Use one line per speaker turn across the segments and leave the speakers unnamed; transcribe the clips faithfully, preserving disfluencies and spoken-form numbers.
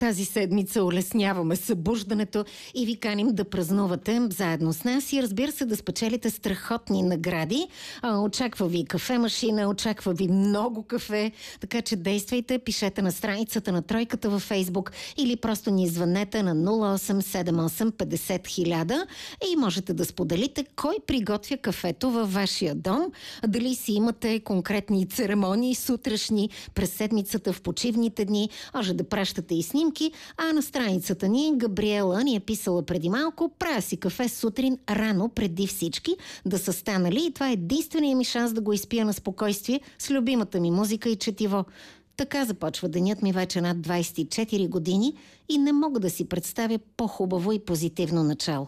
Тази седмица улесняваме събуждането и ви каним да празнувате заедно с нас и разбира се да спечелите страхотни награди. А, очаква ви кафе-машина, очаква ви много кафе, така че действайте, пишете на страницата на Тройката във Фейсбук или просто ни звънете на нула осем седем осем петдесет хиляда и можете да споделите кой приготвя кафето във вашия дом. Дали си имате конкретни церемонии сутрешни през седмицата в почивните дни, може да пращате и снимки. А на страницата ни Габриела ни е писала преди малко: правя си кафе сутрин рано преди всички да са станали и това е единственият ми шанс да го изпия на спокойствие с любимата ми музика и четиво. Така започва денят ми вече над двайсет и четири години и не мога да си представя по-хубаво и позитивно начало.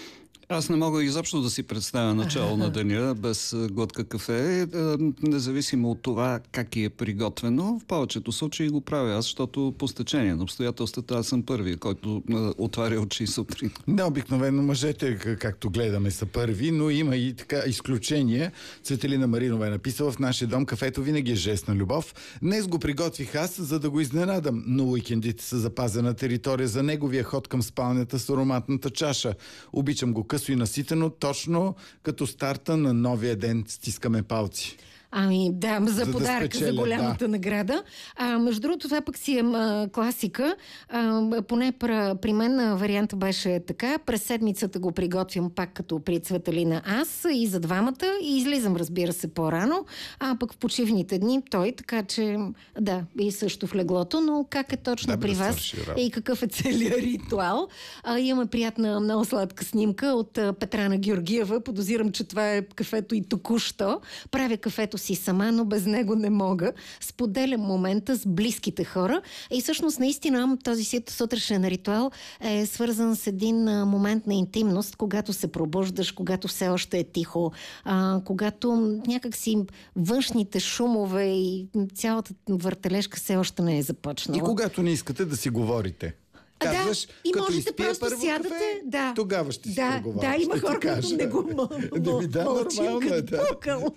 Аз не мога изобщо да си представя начало на деня без глътка кафе, независимо от това как е приготвено. В повечето случаи го правя аз, защото по стечение на обстоятелствата аз съм първи, който отваря очи сутрин.
Да, обикновено мъжете, както гледаме, са първи, но има и така изключения. Цветелина Маринова е написала: в нашия дом кафето винаги е жест на любов. Днес го приготвих аз, за да го изненадам, но уикендите са запазена територия за неговия ход към спалнята с ароматната чаша. Обичам го късо и наситено, точно като старта на новия ден. Стискаме палци.
Ами да, за, за подаръка, да спечеля, за голямата
да.
награда. А, между другото, това пък си е а, класика. А, поне пр, при мен варианта беше така. През седмицата го приготвям пак като при Цветелина аз и за двамата и излизам, разбира се, по-рано. А пък в почивните дни той, така че да, и също в леглото, но как е точно да, при да вас и какъв е целият ритуал. А, имаме приятна, много сладка снимка от а, Петрана Георгиева. Подозирам, че това е кафето и току-що. Правя кафето си сама, но без него не мога. Споделям момента с близките хора и всъщност наистина този си сутрешен ритуал е свързан с един а, момент на интимност, когато се пробуждаш, когато все още е тихо, а, когато някакси външните шумове и цялата въртележка все още не е започнала.
И когато не искате да си говорите. Казваш,
да, и
като
можете
изпия
просто
първо
сядате,
кафе,
да,
тогава ще си
да,
проговориш.
да, има хора, които не го мълчим,
да, нормално е, да.
пукъл.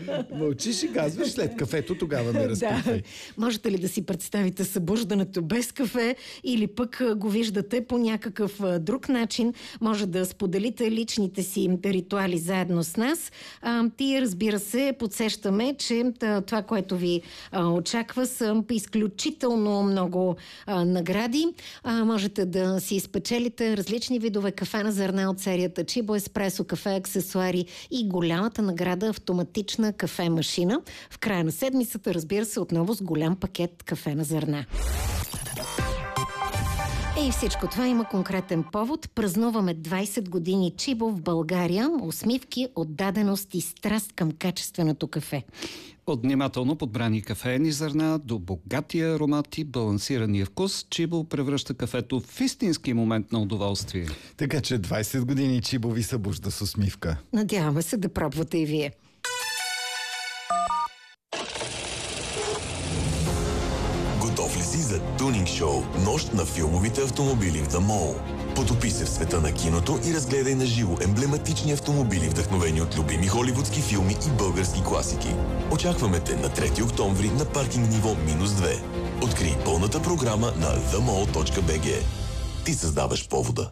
Мълчиш и казваш след кафето, тогава ме разпитвай.
Да. Можете ли да си представите събуждането без кафе или пък го виждате по някакъв друг начин? Може да споделите личните си ритуали заедно с нас. А, ти, разбира се, подсещаме, че това, което ви а, очаква, са изключително много а, награди. А, можете да си изпечелите различни видове кафе на зърна от серията Чибо, еспресо, кафе, аксесуари и голямата награда автоматична кафе машина. В края на седмицата, разбира се, отново с голям пакет кафе на зърна. И всичко това има конкретен повод. Празнуваме двайсет години Чибо в България. Усмивки, отдаденост и страст към качественото кафе.
От внимателно подбрани кафеени зърна до богатия аромат и балансирания вкус, Чибо превръща кафето в истински момент на удоволствие.
Така че двайсет години Чибо ви събужда с усмивка.
Надяваме се да пробвате и вие.
Готов ли си за тунинг шоу Нощ на филмовите автомобили в The Mall? Потопи се в света на киното и разгледай на живо емблематични автомобили, вдъхновени от любими холивудски филми и български класики. Очакваме те на трети октомври на паркинг ниво минус две. Открий пълната програма на the mall точка би джи. Ти създаваш повода.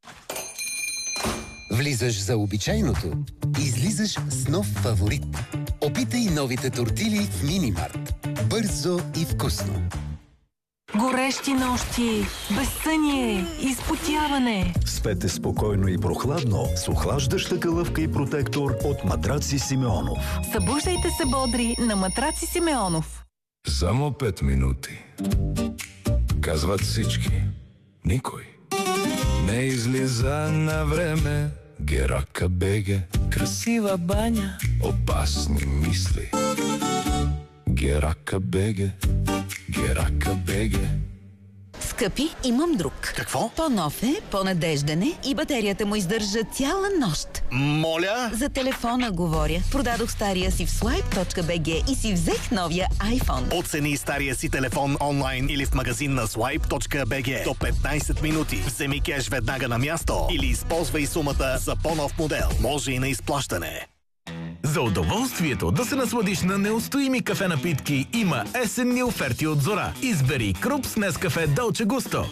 Влизаш за обичайното, излизаш с нов фаворит. Опитай новите тортили в Минимарт. Бързо и вкусно.
Горещи нощи, безсъние, изпотяване.
Спете спокойно и прохладно с охлаждаща калъвка и протектор от Матраци Симеонов.
Събуждайте се бодри на Матраци Симеонов.
Само пет минути. Казват всички. Никой не излиза на време. Герака беге.
Красива баня.
Опасни мисли. Герака беге. Герака беге.
Скъпи, имам друг.
Какво?
По-нов е, по-надежден е и батерията му издържа цяла нощ.
Моля?
За телефона говоря. Продадох стария си в слайп точка би джи и си взех новия iPhone.
Оцени стария си телефон онлайн или в магазин на слайп точка би джи до петнайсет минути. Вземи кеш веднага на място или използвай сумата за по-нов модел. Може и на изплащане.
За удоволствието да се насладиш на неустоими кафе напитки има есенни оферти от Зора. Избери Крупс Нескафе Долче Густо